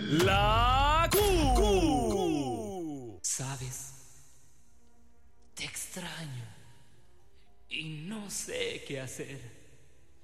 La Q. ¿Sabes? Te extraño y no sé qué hacer.